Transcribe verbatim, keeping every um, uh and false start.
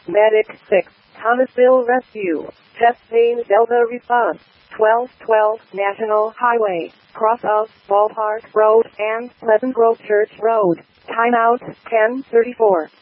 Medic six, Thomasville Rescue. Chest pain Delta response. twelve twelve National Highway, cross of Ballpark Road and Pleasant Grove Church Road. Timeout ten thirty-four.